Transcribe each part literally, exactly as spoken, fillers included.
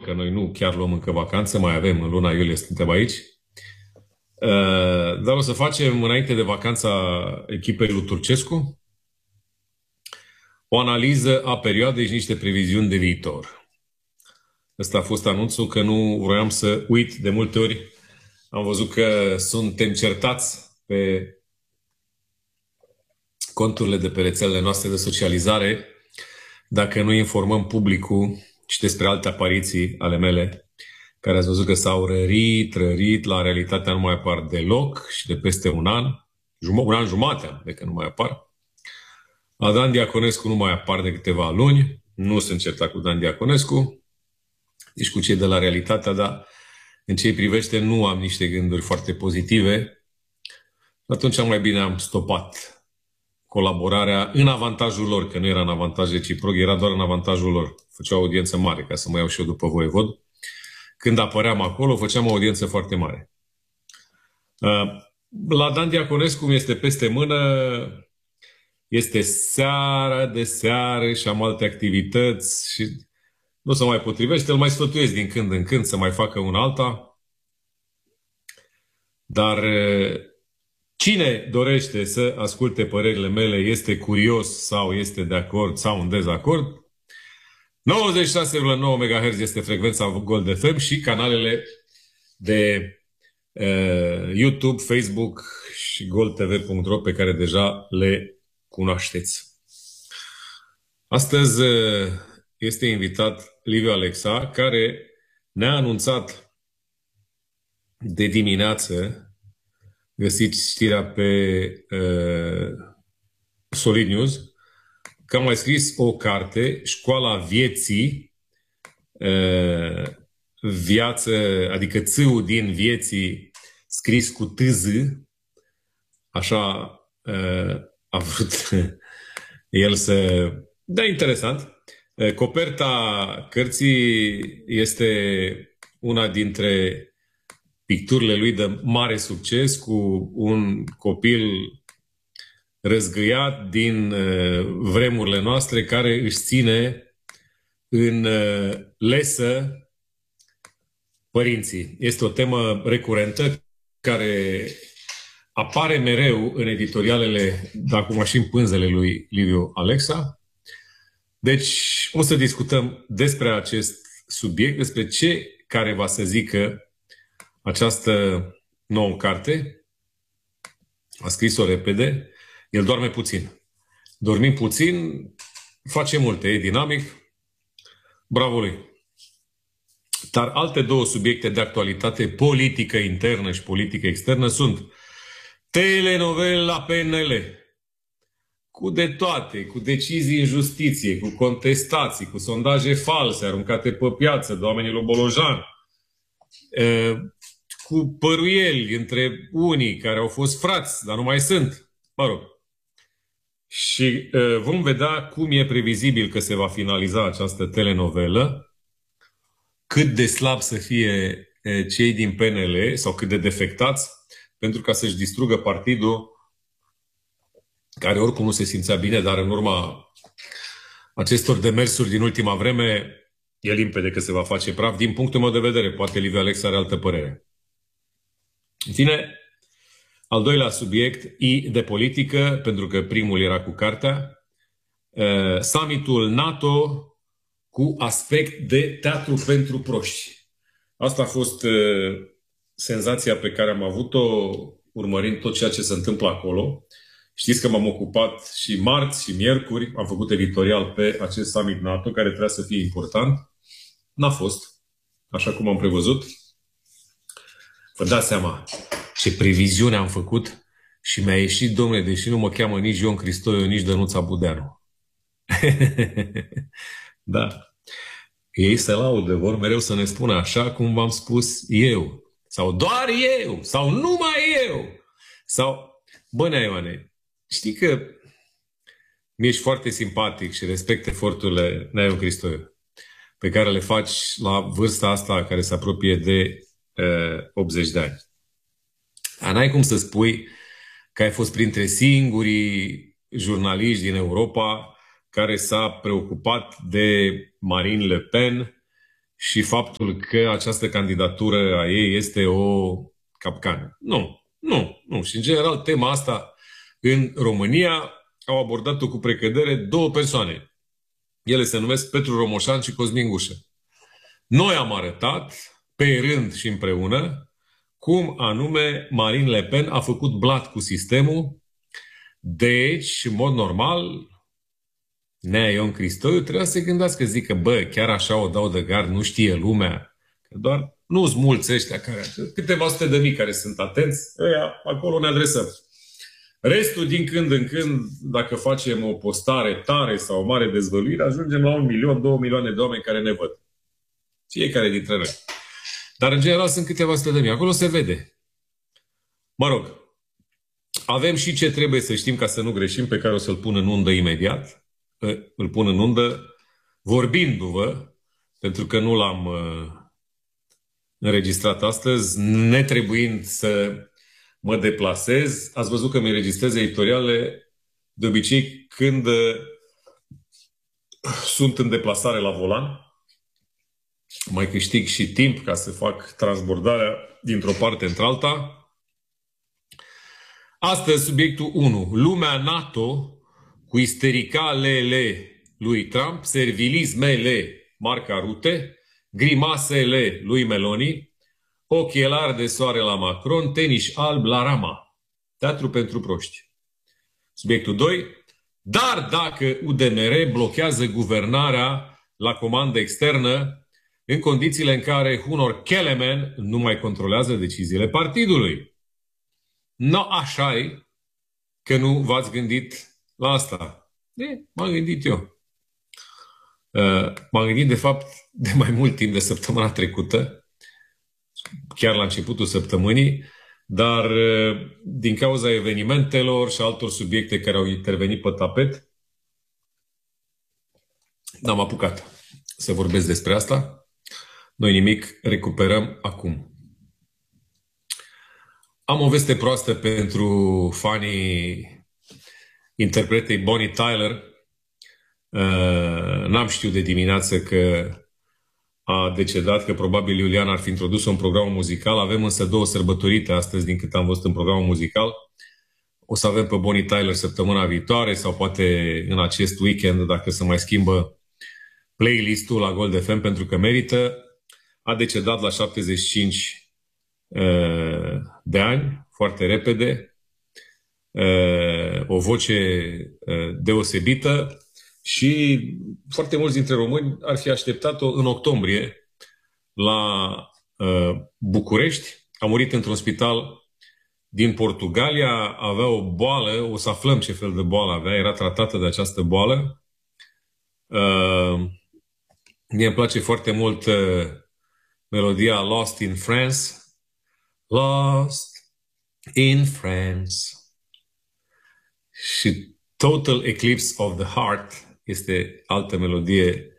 că noi nu chiar luăm încă vacanță, mai avem în luna iulie, suntem aici. Dar o să facem, înainte de vacanța echipei lui Turcescu, o analiză a perioadei și niște previziuni de viitor. Ăsta a fost anunțul, că nu vroiam să uit. De multe ori am văzut că suntem certați pe conturile de pe rețelele noastre de socializare dacă nu informăm publicul și despre alte apariții ale mele, care ați văzut că s-au rărit, rărit, la realitatea nu mai apar deloc și de peste un an, un an jumate de că nu mai apar. La Dan Diaconescu nu mai apar de câteva luni, nu sunt certat cu Dan Diaconescu, nici cu cei de la realitatea, dar în ce îi privește nu am niște gânduri foarte pozitive. Atunci mai bine am stopat colaborarea în avantajul lor, că nu era în avantaj reciproc, era doar în avantajul lor. Făceau o audiență mare, ca să mă iau și eu după voievod. Când apăream acolo, făceam o audiență foarte mare. La Dan Diaconescu mi este peste mână, este seara de seară și am alte activități și nu se mai potrivește. Îl mai sfătuiesc din când în când să mai facă una alta. Dar cine dorește să asculte părerile mele, este curios sau este de acord sau în dezacord, nouăzeci și șase virgulă nouă megahertz este frecvența Gold F M și canalele de uh, YouTube, Facebook și gold t v punct r o pe care deja le cunoașteți. Astăzi uh, este invitat Liviu Alexa, care ne-a anunțat de dimineață, găsiți știrea pe uh, Solid News, că am mai scris o carte, Școala Vieții, uh, viață, adică țâul din vieții, scris cu tz, așa uh, a vrut el să... Da, interesant. Uh, coperta cărții este una dintre picturile lui de mare succes, cu un copil răzgâiat din uh, vremurile noastre, care își ține în uh, lesă părinții. Este o temă recurentă care apare mereu în editorialele, de acum și în pânzele lui Liviu Alexa. Deci o să discutăm despre acest subiect, despre ce care va să zică această nouă carte. A scris-o repede. El doarme puțin. Dormim puțin, face multe, e dinamic. Bravo lui. Dar alte două subiecte de actualitate politică internă și politică externă sunt telenovela P N L, cu de toate, cu decizii în justiție, cu contestații, cu sondaje false aruncate pe piață de oamenii lui Bolojan, cu păruieli între unii care au fost frați, dar nu mai sunt. Mă rog. Și uh, vom vedea cum e previzibil că se va finaliza această telenovelă, cât de slab să fie uh, cei din P N L sau cât de defectați, pentru ca să-și distrugă partidul, care oricum nu se simțea bine, dar în urma acestor demersuri din ultima vreme, e limpede că se va face praf. Din punctul meu de vedere, poate Liviu Alexa are altă părere. În fine, al doilea subiect, I de politică, pentru că primul era cu cartea, uh, summitul NATO cu aspect de teatru pentru proști. Asta a fost uh, senzația pe care am avut-o urmărind tot ceea ce se întâmplă acolo. Știți că m-am ocupat și marți și miercuri, am făcut editorial pe acest summit NATO, care trebuia să fie important. N-a fost, așa cum am prevăzut. Vă dați seama ce previziune am făcut și mi-a ieșit, domnule, deși nu mă cheamă nici Ion Cristoiu, nici Dănuța Budeanu. Da. Ei se laudă, vor mereu să ne spună așa cum v-am spus eu. Sau doar eu. Sau numai eu. Sau, bă, Nea Ioane, știi că mi-ești foarte simpatic și respect eforturile, Nea Ion Cristoiu, pe care le faci la vârsta asta care se apropie de uh, optzeci de ani. Dar n-ai cum să spui că ai fost printre singurii jurnaliști din Europa care s-a preocupat de Marine Le Pen și faptul că această candidatură a ei este o capcană. Nu, nu, nu. Și în general tema asta în România au abordat-o cu precădere două persoane. Ele se numesc Petru Romoșan și Cosmin Gușă. Noi am arătat, pe rând și împreună, cum anume Marine Le Pen a făcut blat cu sistemul. Deci, în mod normal, Nea Ion Cristoiu trebuia să se gândească, zică, bă, chiar așa o dau de gard, nu știe lumea. Că doar nu-s mulți ăștia care, câteva sute de mii care sunt atenți, ăia, acolo ne adresăm. Restul, din când în când, dacă facem o postare tare sau o mare dezvăluire, ajungem la un milion, două milioane de oameni care ne văd. Fiecare dintre noi. Dar, în general, sunt câteva sute de mii. Acolo se vede. Mă rog, avem și ce trebuie să știm ca să nu greșim, pe care o să-l pun în undă imediat. Îl pun în undă vorbindu-vă, pentru că nu l-am uh, înregistrat astăzi, netrebuind să mă deplasez. Ați văzut că mi înregistrez editoriale de obicei când uh, sunt în deplasare la volan. Mai câștig și timp ca să fac transbordarea dintr-o parte într-alta. Astăzi, subiectul unu. Lumea NATO cu istericalele lui Trump, servilismele Marca Rute, grimasele lui Meloni, ochelari de soare la Macron, tenis alb la Rama. Teatru pentru proști. Subiectul doi. Dar dacă U D M R blochează guvernarea la comandă externă în condițiile în care Hunor Kelemen nu mai controlează deciziile partidului. No, așa-i că nu v-ați gândit la asta. E, m-am gândit eu. Uh, m-am gândit, de fapt, de mai mult timp de săptămâna trecută, chiar la începutul săptămânii, dar uh, din cauza evenimentelor și altor subiecte care au intervenit pe tapet, n-am apucat să vorbesc despre asta. Noi nimic, recuperăm acum. Am o veste proastă pentru fanii interpretei Bonnie Tyler. Uh, n-am știut de dimineață că a decedat, că probabil Iulian ar fi introdus-o în programul muzical. Avem însă două sărbătorite astăzi, din cât am văzut în programul muzical. O să avem pe Bonnie Tyler săptămâna viitoare sau poate în acest weekend, dacă se mai schimbă playlist-ul la Gold F M, pentru că merită. A decedat la șaptezeci și cinci uh, de ani, foarte repede. Uh, o voce uh, deosebită și foarte mulți dintre români ar fi așteptat-o în octombrie la uh, București. A murit într-un spital din Portugalia, avea o boală, o să aflăm ce fel de boală avea, era tratată de această boală. Uh, mie îmi place foarte mult uh, melodia Lost in France. Lost in France. Și Total Eclipse of the Heart este altă melodie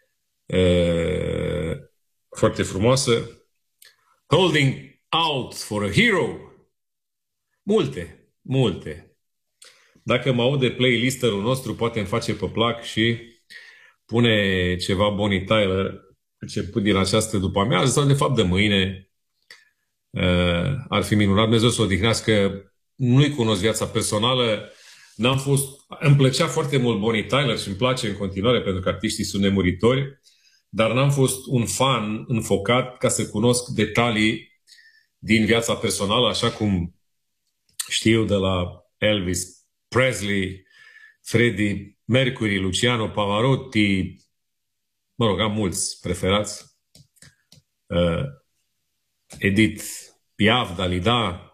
uh, foarte frumoasă. Holding Out for a Hero. Multe, multe. Dacă mă aude playlisterul nostru, poate îmi face pe plac și pune ceva Bonnie Tyler început din această după-amiază sau de fapt de mâine. Uh, ar fi minunat. Dumnezeu să o odihnească. Nu-i cunosc viața personală. N-am fost... Îmi plăcea foarte mult Bonnie Tyler și îmi place în continuare pentru că artiștii sunt nemuritori, dar n-am fost un fan înfocat ca să cunosc detalii din viața personală, așa cum știu de la Elvis Presley, Freddie Mercury, Luciano Pavarotti, mă rog, am mulți preferați, uh, Edith Piaf, Dalida,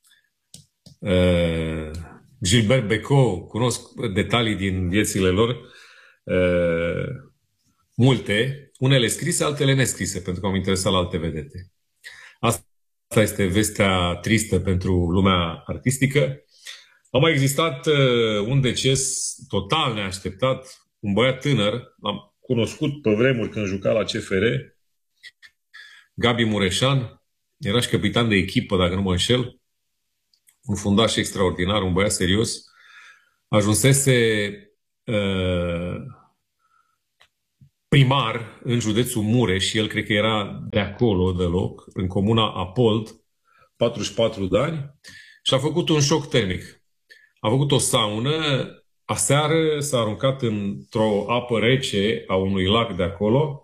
uh, Gilbert Bécaud, cunosc detalii din viețile lor, uh, multe, unele scrise, altele nescrise, pentru că am interesat la alte vedete. Asta este vestea tristă pentru lumea artistică. A mai existat uh, un deces total neașteptat, un băiat tânăr, l-am cunoscut pe vremuri când juca la C F R, Gabi Mureșan, era și capitan de echipă, dacă nu mă înșel, un fundaș extraordinar, un băiat serios, ajunsese uh, primar în județul Mureș, el cred că era de acolo deloc, în comuna Apold, patruzeci și patru de ani, și a făcut un șoc termic. A făcut o saună, aseară s-a aruncat într-o apă rece a unui lac de acolo,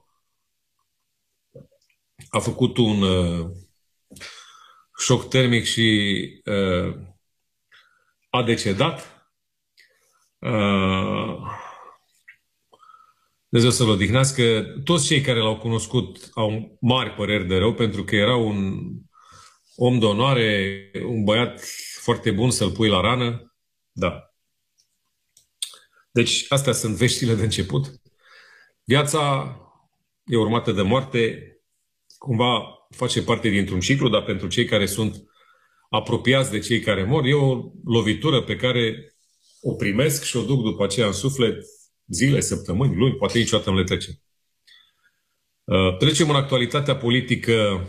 a făcut un uh, șoc termic și uh, a decedat. Uh, Dumnezeu să-l odihnească. Toți cei care l-au cunoscut au mari păreri de rău, pentru că era un om de onoare, un băiat foarte bun să-l pui la rană. Da. Deci, astea sunt veștile de început. Viața e urmată de moarte, cumva face parte dintr-un ciclu, dar pentru cei care sunt apropiați de cei care mor, e o lovitură pe care o primesc și o duc după aceea în suflet zile, săptămâni, luni, poate niciodată îmi le trece. Uh, trecem în actualitatea politică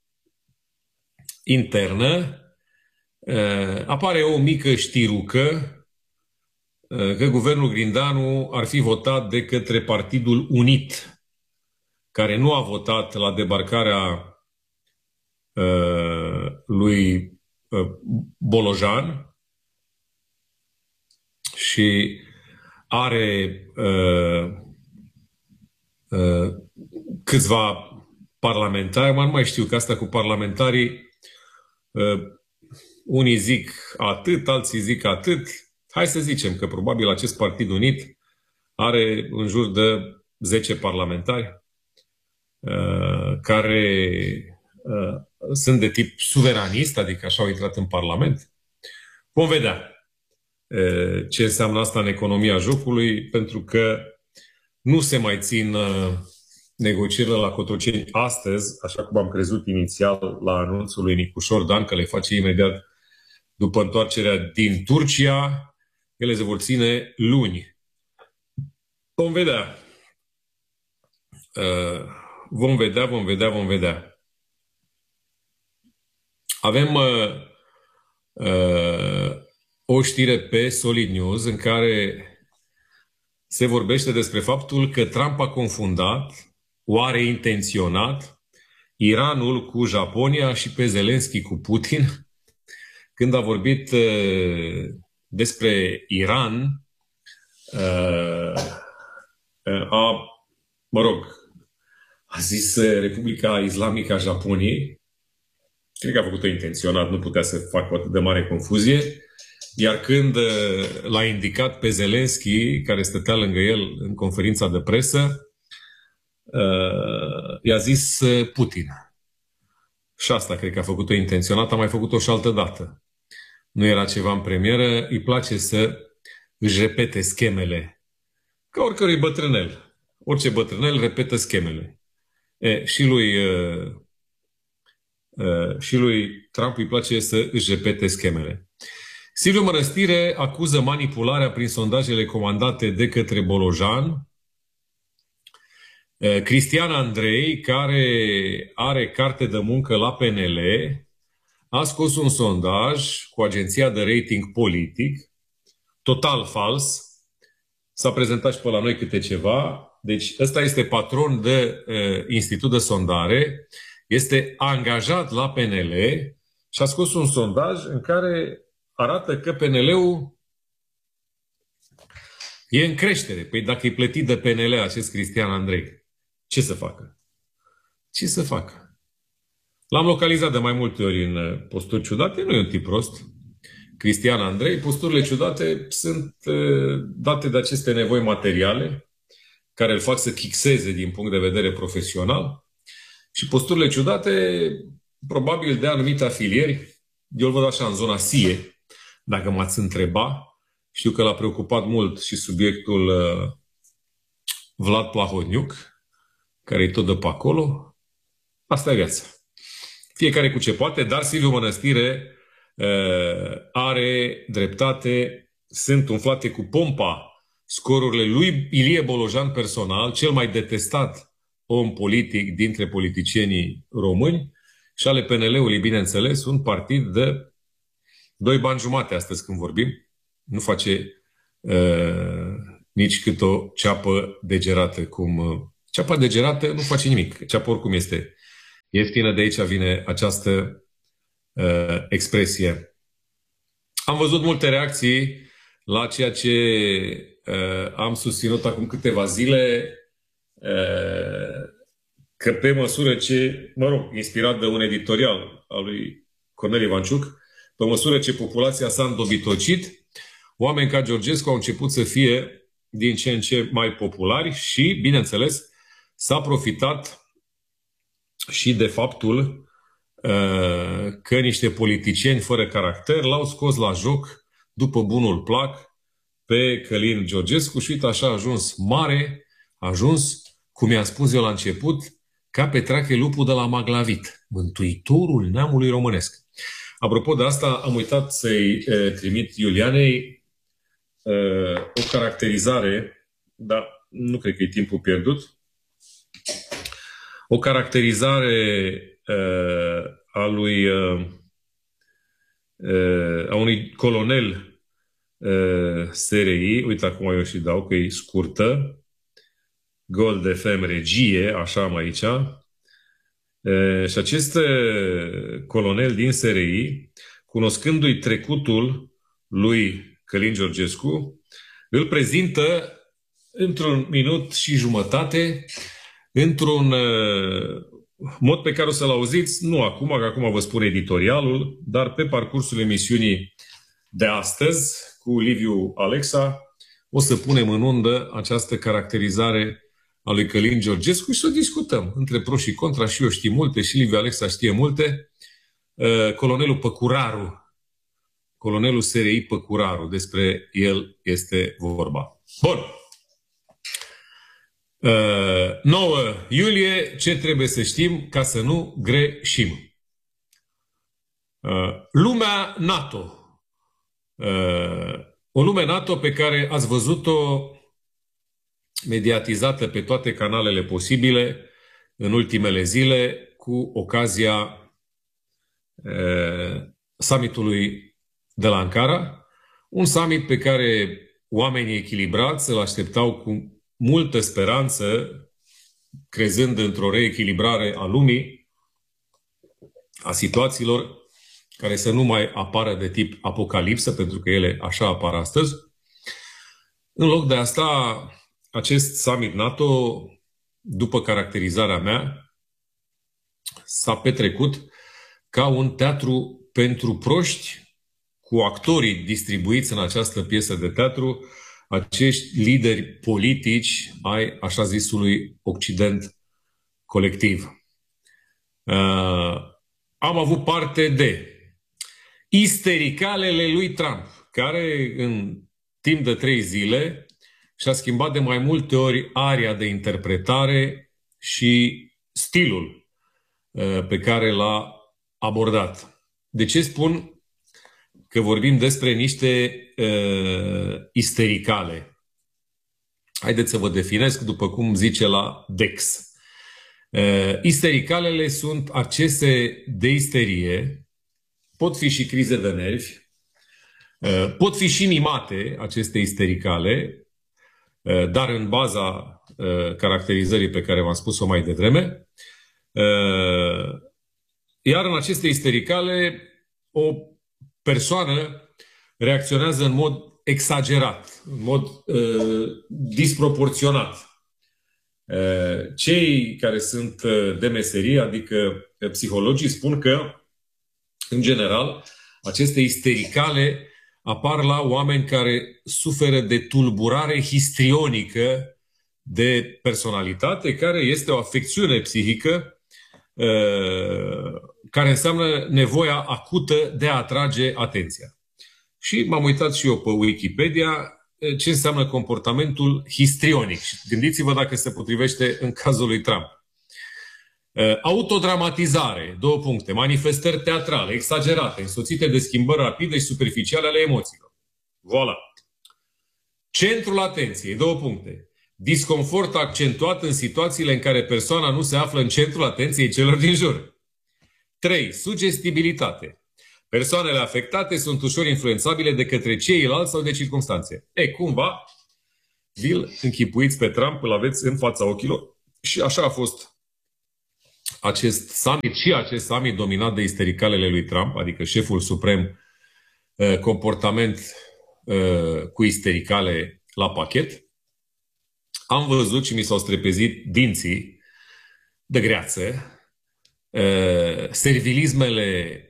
internă. Uh, apare o mică știrucă uh, că guvernul Grindanu ar fi votat de către Partidul Unit, care nu a votat la debarcarea uh, lui uh, Bolojan și are uh, uh, câțiva parlamentari, mă nu mai știu că asta cu parlamentarii, uh, unii zic atât, alții zic atât. Hai să zicem că probabil acest Partid Unit are în jur de zece parlamentari uh, care uh, sunt de tip suveranist, adică așa au intrat în Parlament. Vom vedea ce înseamnă asta în economia jocului, pentru că nu se mai țin negocierile la Cotroceni astăzi, așa cum am crezut inițial la anunțul lui Nicușor Dan, că le face imediat după întoarcerea din Turcia. Ele se vor ține luni. Vom vedea. Vom vedea, vom vedea, vom vedea. Avem uh, uh, o știre pe Solid News în care se vorbește despre faptul că Trump a confundat, oare intenționat, Iranul cu Japonia și pe Zelensky cu Putin. Când a vorbit uh, despre Iran, uh, a, mă rog, a zis Republica Islamică a Japoniei. Cred că a făcut-o intenționat, nu putea să facă o atât de mare confuzie. Iar când uh, l-a indicat pe Zelensky, care stătea lângă el în conferința de presă, uh, i-a zis uh, Putin. Și asta cred că a făcut-o intenționat, a mai făcut-o și altă dată. Nu era ceva în premieră, îi place să își repete schemele. Ca oricărui bătrânel. Orice bătrânel repetă schemele. E, și lui... Uh, Uh, și lui Trump îi place să își repete schemele. Silviu Mănăstire acuză manipularea prin sondajele comandate de către Bolojan. Uh, Cristian Andrei, care are carte de muncă la P N L, a scos un sondaj cu agenția de rating politic, total fals. S-a prezentat și pe la noi câte ceva. Deci ăsta este patron de uh, institut de sondare, este angajat la P N L și a scos un sondaj în care arată că P N L-ul e în creștere. Păi dacă e plătit de P N L acest Cristian Andrei, ce să facă? Ce să facă? L-am localizat de mai multe ori în posturi ciudate, nu e un tip prost. Cristian Andrei, posturile ciudate sunt date de aceste nevoi materiale care îl fac să chixeze din punct de vedere profesional. Și posturile ciudate, probabil de anumite afilieri, eu îl văd așa în zona S I E, dacă m-ați întreba. Știu că l-a preocupat mult și subiectul uh, Vlad Plahotniuc, care e tot de pe acolo. Asta e viața. Fiecare cu ce poate, dar Silviu Mănăstire uh, are dreptate. Sunt umflate cu pompa scorurile lui Ilie Bolojan personal, cel mai detestat om politic dintre politicienii români, și ale P N L-ului, bineînțeles, un partid de doi bani jumate astăzi când vorbim. Nu face uh, nici cât o ceapă degerată, cum uh, Ceapa degerată nu face nimic. Ceapa oricum este ieftină, de aici vine această uh, expresie. Am văzut multe reacții la ceea ce uh, am susținut acum câteva zile, uh, că pe măsură ce, mă rog, inspirat de un editorial al lui Cornel Ivanciuc, pe măsură ce populația s-a îndobitocit, oameni ca Georgescu au început să fie din ce în ce mai populari și, bineînțeles, s-a profitat și de faptul că niște politicieni fără caracter l-au scos la joc după bunul plac pe Călin Georgescu și uite așa a ajuns mare, a ajuns, cum i-am spus eu la început, ca Petrache Lupul de la Maglavit, mântuitorul neamului românesc. Apropo de asta, am uitat să-i e, trimit Iulianei e, o caracterizare, dar nu cred că e timpul pierdut, o caracterizare uh, a lui uh, uh, a unui colonel uh, S R I, uite acum eu și dau că e scurtă, Gold F M Regie, așa am aici, uh, și acest uh, colonel din S R I, cunoscându-i trecutul lui Călin Georgescu, îl prezintă într-un minut și jumătate, într-un uh, mod pe care o să-l auziți, nu acum, că acum vă spun editorialul, dar pe parcursul emisiunii de astăzi, cu Liviu Alexa, o să punem în undă această caracterizare a lui Călin Georgescu și să o discutăm între pro și contra, și eu știu multe, și Liviu Alexa știe multe. Uh, colonelul Păcuraru, colonelul S R I Păcuraru, despre el este vorba. Bun. nouă iulie, ce trebuie să știm ca să nu greșim? Lumea NATO. O lume NATO pe care ați văzut-o mediatizată pe toate canalele posibile în ultimele zile cu ocazia summitului de la Ankara. Un summit pe care oamenii echilibrați îl așteptau cu multă speranță, crezând într-o reechilibrare a lumii, a situațiilor care să nu mai apară de tip apocalipsă, pentru că ele așa apar astăzi. În loc de asta, acest summit NATO, după caracterizarea mea, s-a petrecut ca un teatru pentru proști, cu actorii distribuiți în această piesă de teatru, acești lideri politici ai așa zisului Occident colectiv. Uh, am avut parte de istericalele lui Trump, care în timp de trei zile și-a schimbat de mai multe ori aria de interpretare și stilul uh, pe care l-a abordat. De ce spun că vorbim despre niște uh, istericale? Haideți să vă definesc după cum zice la Dex. Uh, istericalele sunt accese de isterie, pot fi și crize de nervi, uh, pot fi și mimate aceste istericale, uh, dar în baza uh, caracterizării pe care v-am spus-o mai devreme. Uh, iar în aceste istericale o persoană reacționează în mod exagerat, în mod uh, disproporționat. Uh, cei care sunt de meserie, adică psihologii, spun că, în general, aceste istericale apar la oameni care suferă de tulburare histrionică de personalitate, care este o afecțiune psihică care înseamnă nevoia acută de a atrage atenția. Și m-am uitat și eu pe Wikipedia ce înseamnă comportamentul histrionic. Și gândiți-vă dacă se potrivește în cazul lui Trump. Autodramatizare, două puncte, manifestări teatrale, exagerate, însoțite de schimbări rapide și superficiale ale emoțiilor. Voilà. Centrul atenției, două puncte. Disconfort accentuat în situațiile în care persoana nu se află în centrul atenției celor din jur. trei. Sugestibilitate. Persoanele afectate sunt ușor influențabile de către ceilalți sau de circumstanțe. E, cumva, vi-l închipuiți pe Trump, îl aveți în fața ochilor Și așa a fost acest summit și acest summit dominat de istericalele lui Trump, adică șeful suprem, comportament cu istericale la pachet. Am văzut și mi s-au strepezit dinții de greață servilismele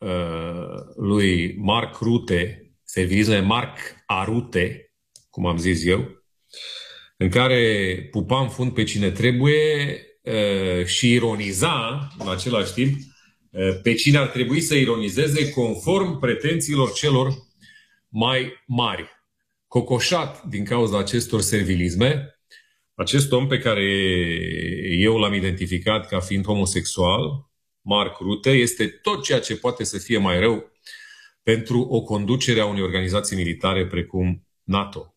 lui Mark Rutte, servilismele Mark Arute, cum am zis eu, în care pupa în fund pe cine trebuie și ironiza în același timp pe cine ar trebui să ironizeze conform pretențiilor celor mai mari. Cocoșat din cauza acestor servilisme, acest om pe care eu l-am identificat ca fiind homosexual, Mark Rutte, este tot ceea ce poate să fie mai rău pentru o conducere a unei organizații militare precum NATO.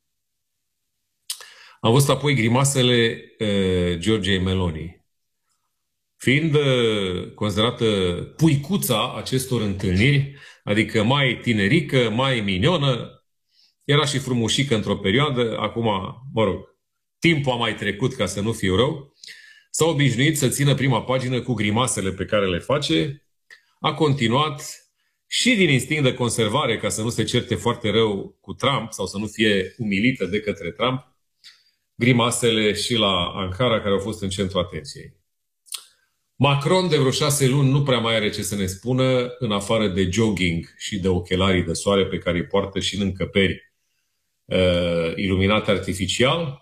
Am văzut apoi grimasele uh, Giorgiei Meloni. Fiind uh, considerată puicuța acestor întâlniri, adică mai tinerică, mai minionă, era și frumușică într-o perioadă, acum, mă rog, timpul a mai trecut, ca să nu fiu rău, s-a obișnuit să țină prima pagină cu grimasele pe care le face, a continuat și din instinct de conservare, ca să nu se certe foarte rău cu Trump sau să nu fie umilită de către Trump, grimasele și la Ankara, care au fost în centrul atenției. Macron de vreo șase luni nu prea mai are ce să ne spună, în afară de jogging și de ochelarii de soare pe care îi poartă și în încăperi uh, iluminate artificial.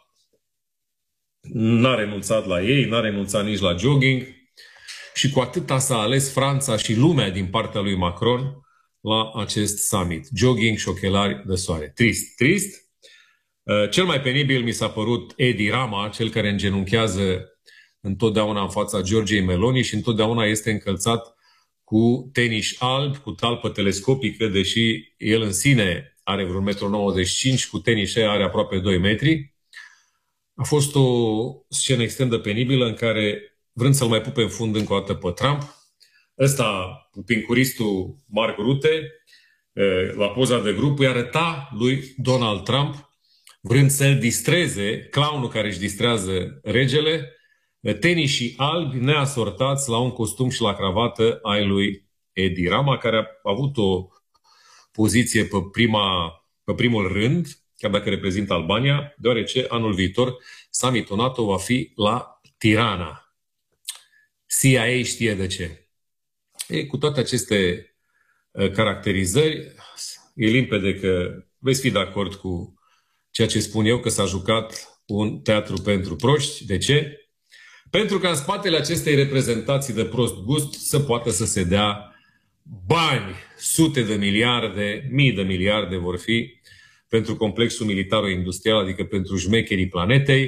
N-a renunțat la ei, n-a renunțat nici la jogging și cu atâta s-a ales Franța și lumea din partea lui Macron la acest summit. Jogging și ochelari de soare. Trist, trist. Cel mai penibil mi s-a părut Edi Rama, cel care îngenunchează întotdeauna în fața Giorgiei Meloni și întotdeauna este încălțat cu tenis alb, cu talpă telescopică, deși el în sine are vreun metru nouăzeci și cinci, cu tenis are aproape doi metri. A fost o scenă extrem de penibilă în care, vrând să-l mai pupe în fund încă o dată pe Trump, ăsta, pincuristul Mark Rutte, la poza de grup, îi arăta lui Donald Trump, vrând să-l distreze, clownul care își distrează regele, tenisii albi neasortați la un costum și la cravată ai lui Edi Rama, care a avut o poziție pe, prima, pe primul rând, chiar dacă reprezintă Albania, deoarece anul viitor summitul NATO va fi la Tirana. C I A știe de ce. E, cu toate aceste uh, caracterizări, e limpede că veți fi de acord cu ceea ce spun eu, că s-a jucat un teatru pentru proști. De ce? Pentru că în spatele acestei reprezentații de prost gust să poată să se dea bani, sute de miliarde, mii de miliarde vor fi pentru complexul militar-industrial, adică pentru șmecherii planetei.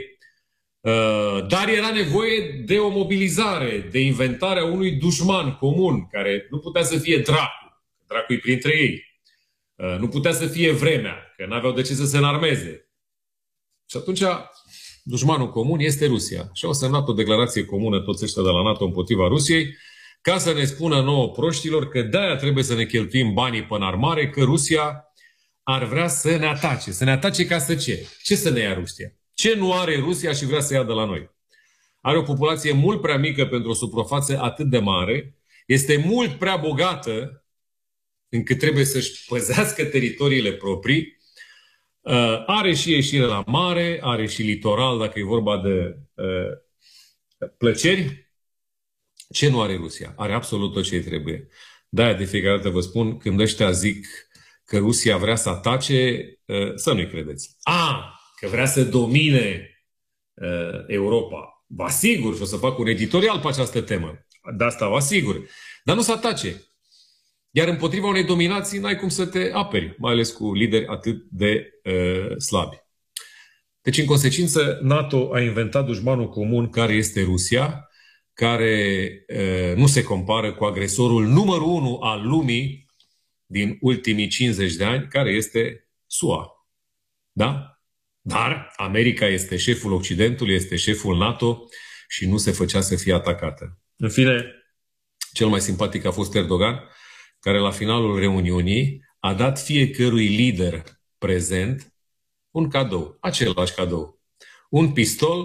Dar era nevoie de o mobilizare, de inventarea unui dușman comun, care nu putea să fie dracu, dracu-i printre ei. Nu putea să fie vremea, că n-aveau de ce să se înarmeze. Și atunci, dușmanul comun este Rusia. Și au semnat o declarație comună toți ăștia de la NATO împotriva Rusiei, ca să ne spună nouă proștilor că de-aia trebuie să ne cheltuim banii pe înarmare, că Rusia ar vrea să ne atace. Să ne atace ca să ce? Ce să ne ia Rusia? Ce nu are Rusia și vrea să ia de la noi? Are o populație mult prea mică pentru o suprafață atât de mare, este mult prea bogată încât trebuie să-și păzească teritoriile proprii, uh, are și ieșire la mare, are și litoral, dacă e vorba de uh, plăceri. Ce nu are Rusia? Are absolut tot ce îi trebuie. De-aia de fiecare dată vă spun, când ăștia zic că Rusia vrea să atace, uh, să nu-i credeți. A, că vrea să domine uh, Europa. Vă asigur, și o să fac un editorial pe această temă. De asta vă asigur. Dar nu să atace. Iar împotriva unei dominații n-ai cum să te aperi, mai ales cu lideri atât de uh, slabi. Deci, în consecință, NATO a inventat dușmanul comun care este Rusia, care uh, nu se compară cu agresorul numărul unu al lumii din ultimii cincizeci de ani, care este S U A. Da? Dar America este șeful Occidentului, este șeful NATO și nu se făcea să fie atacată. În fine, cel mai simpatic a fost Erdogan, care la finalul reuniunii a dat fiecărui lider prezent un cadou, același cadou. Un pistol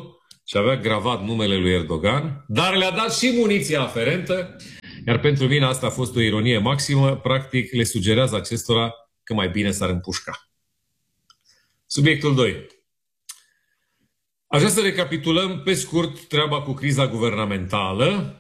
și avea gravat numele lui Erdogan, dar le-a dat și muniția aferentă, iar pentru mine asta a fost o ironie maximă. Practic le sugerează acestora că mai bine s-ar împușca. Subiectul doi. Aș vrea să recapitulăm pe scurt treaba cu criza guvernamentală,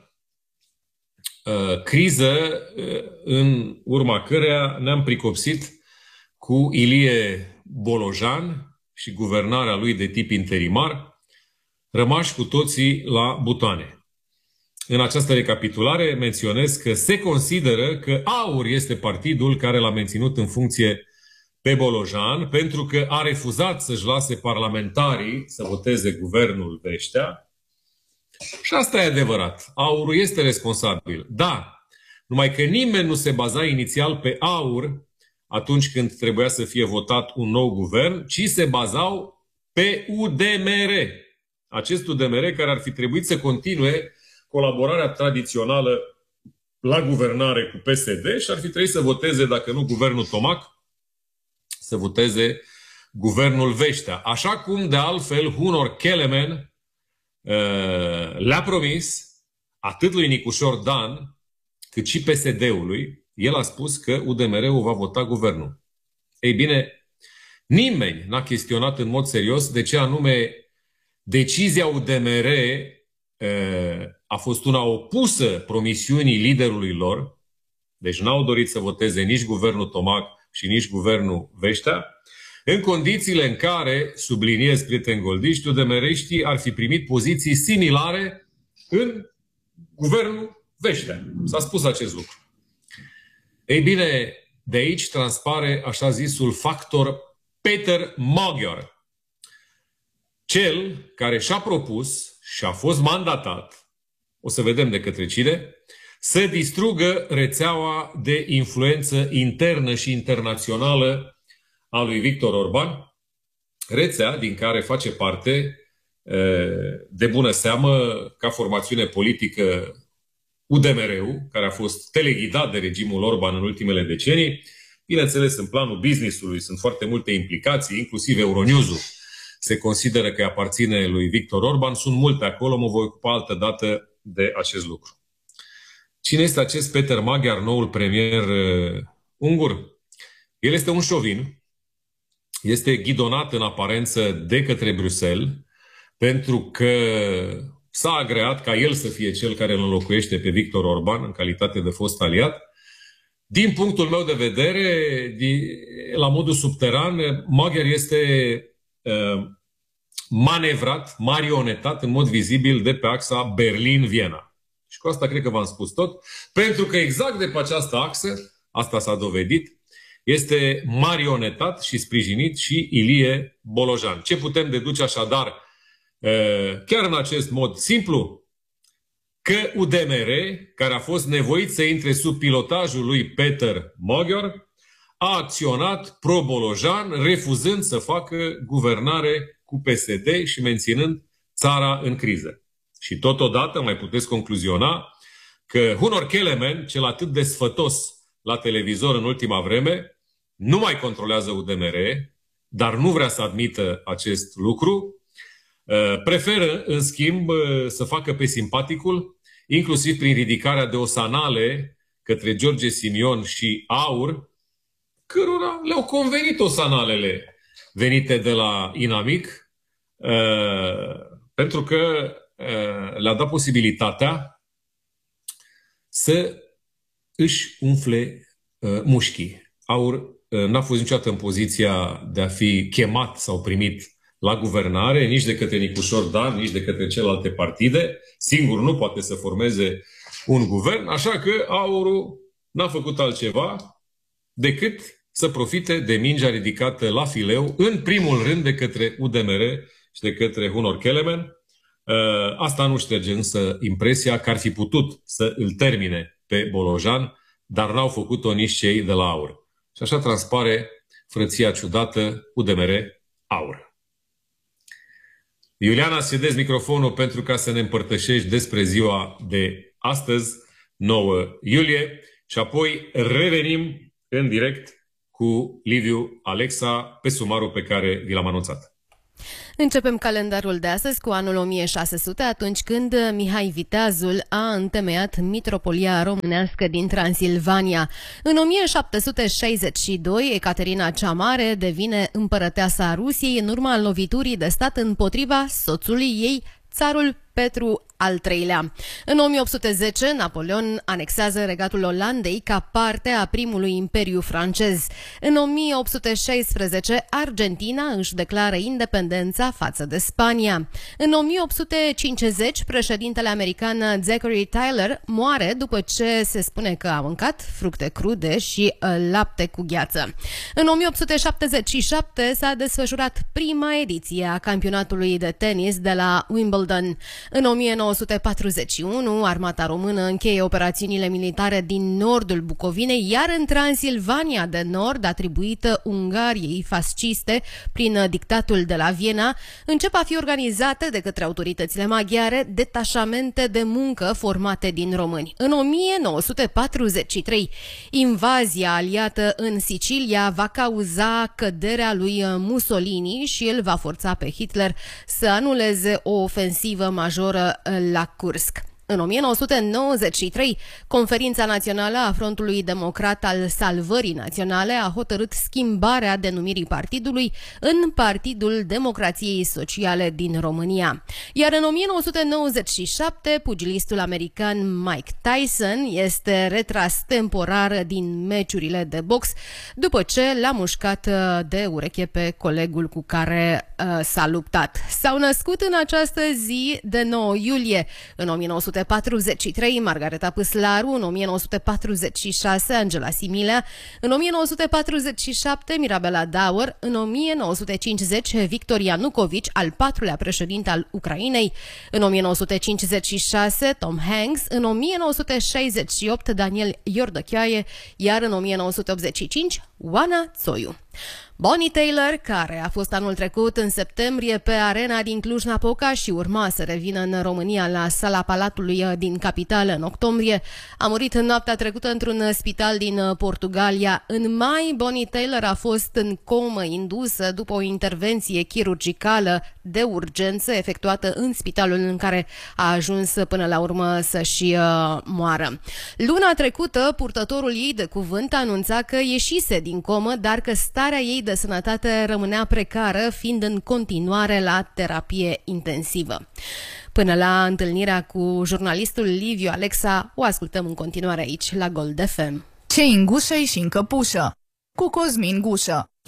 criză în urma căreia ne-am pricopsit cu Ilie Bolojan și guvernarea lui de tip interimar, rămași cu toții la butoane. În această recapitulare menționez că se consideră că AUR este partidul care l-a menținut în funcție pe Bolojan, pentru că a refuzat să-și lase parlamentarii să voteze guvernul Veștea. Și asta e adevărat. AUR este responsabil. Da, numai că nimeni nu se baza inițial pe AUR atunci când trebuia să fie votat un nou guvern, ci se bazau pe U D M R. Acest U D M R care ar fi trebuit să continue colaborarea tradițională la guvernare cu P S D și ar fi trebuit să voteze, dacă nu guvernul Tomac, să voteze guvernul Veștea. Așa cum, de altfel, Hunor Kelemen uh, le-a promis atât lui Nicușor Dan, cât și P S D-ului. El a spus că U D M R-ul va vota guvernul. Ei bine, nimeni n-a chestionat în mod serios de ce anume decizia U D M R uh, a fost una opusă promisiunii liderului lor. Deci n-au dorit să voteze nici guvernul Tomac și nici guvernul Veștea, în condițiile în care, subliniez, prieteni goldiști, U D M R-știi ar fi primit poziții similare în guvernul Veștea. S-a spus acest lucru. Ei bine, de aici transpare așa zisul factor Peter Magyar, cel care și-a propus și a fost mandatat, o să vedem de către cine, să distrugă rețeaua de influență internă și internațională a lui Victor Orban, rețea din care face parte, de bună seamă, ca formațiune politică, U D M R-ul, care a fost teleghidat de regimul Orban în ultimele decenii. Bineînțeles, în planul business-ului sunt foarte multe implicații, inclusiv Euronews-ul se consideră că aparține lui Victor Orban. Sunt multe acolo, mă voi ocupa altă dată de acest lucru. Cine este acest Peter Magyar, noul premier uh, ungur? El este un șovin, este ghidonat în aparență de către Bruxelles, pentru că s-a agreat ca el să fie cel care îl înlocuiește pe Victor Orban în calitate de fost aliat. Din punctul meu de vedere, la modul subteran, Magyar este uh, manevrat, marionetat în mod vizibil de pe axa Berlin-Viena. Și cu asta cred că v-am spus tot, pentru că exact de pe această axă, asta s-a dovedit, este marionetat și sprijinit și Ilie Bolojan. Ce putem deduce așadar, chiar în acest mod simplu? Că U D M R, care a fost nevoit să intre sub pilotajul lui Peter Magyar, a acționat pro-Bolojan, refuzând să facă guvernare cu P S D și menținând țara în criză. Și totodată mai puteți concluziona că Hunor Kelemen, cel atât de sfătos la televizor în ultima vreme, nu mai controlează U D M R, dar nu vrea să admită acest lucru. Preferă, în schimb, să facă pe simpaticul, inclusiv prin ridicarea de osanale către George Simion și AUR, cărora le-au convenit osanalele venite de la Inamic, pentru că le-a dat posibilitatea să își umfle mușchii. AUR n-a fost niciodată în poziția de a fi chemat sau primit la guvernare, nici de către Nicușor Dan, nici de către celelalte partide. Singur nu poate să formeze un guvern, așa că AUR n-a făcut altceva decât să profite de mingea ridicată la fileu, în primul rând de către U D M R și de către Hunor Kelemen. Asta nu șterge însă impresia că ar fi putut să îl termine pe Bolojan, dar n-au făcut-o nici cei de la AUR. Și așa transpare frăția ciudată U D M R-AUR. Iuliana, îți cedez microfonul pentru ca să ne împărtășești despre ziua de astăzi, nouă iulie, și apoi revenim în direct cu Liviu Alexa pe sumarul pe care vi l-am anunțat. Începem calendarul de astăzi cu anul o mie șase sute, atunci când Mihai Viteazul a întemeiat Mitropolia Românească din Transilvania. În o mie șapte sute șaizeci și doi, Ecaterina cea Mare devine împărăteasa Rusiei în urma loviturii de stat împotriva soțului ei, țarul Petru al treilea. În o mie opt sute zece, Napoleon anexează regatul Olandei ca parte a primului imperiu francez. În o mie opt sute șaisprezece, Argentina își declară independența față de Spania. În o mie opt sute cincizeci, președintele american Zachary Taylor moare după ce se spune că a mâncat fructe crude și lapte cu gheață. În o mie opt sute șaptezeci și șapte s-a desfășurat prima ediție a campionatului de tenis de la Wimbledon. În o mie nouă sute patruzeci și unu, armata română încheie operațiunile militare din nordul Bucovinei, iar în Transilvania de Nord, atribuită Ungariei fasciste prin dictatul de la Viena, încep a fi organizate de către autoritățile maghiare detașamente de muncă formate din români. În o mie nouă sute patruzeci și trei, invazia aliată în Sicilia va cauza căderea lui Mussolini și îl va forța pe Hitler să anuleze o ofensivă majoră la Kursk. În o mie nouă sute nouăzeci și trei, Conferința Națională a Frontului Democrat al Salvării Naționale a hotărât schimbarea denumirii partidului în Partidul Democrației Sociale din România. Iar în o mie nouă sute nouăzeci și șapte, pugilistul american Mike Tyson este retras temporar din meciurile de box după ce l-a mușcat de ureche pe colegul cu care uh, s-a luptat. S-au născut în această zi de nouă iulie. În o mie nouă sute patruzeci și trei, Margareta Păslaru, în o mie nouă sute patruzeci și șase, Angela Similea, în o mie nouă sute patruzeci și șapte, Mirabela Daur, în o mie nouă sute cincizeci, Victor Ianucovici, al patrulea președinte al Ucrainei, în o mie nouă sute cincizeci și șase, Tom Hanks, în o mie nouă sute șaizeci și opt, Daniel Iordăchioaie, iar în o mie nouă sute optzeci și cinci, Oana Țoiu. Bonnie Tyler, care a fost anul trecut în septembrie pe arena din Cluj-Napoca și urma să revină în România la sala Palatului din capitală în octombrie, a murit în noaptea trecută într-un spital din Portugalia. În mai, Bonnie Tyler a fost în comă indusă după o intervenție chirurgicală de urgență efectuată în spitalul în care a ajuns până la urmă să-și uh, moară. Luna trecută, purtătorul ei de cuvânt anunța că ieșise din comă, dar că starea ei de sănătate rămânea precară, fiind în continuare la terapie intensivă. Până la întâlnirea cu jurnalistul Liviu Alexa, o ascultăm în continuare aici, la Gold F M. Ce în gușă și în căpușă, cu Cosmin Gușă.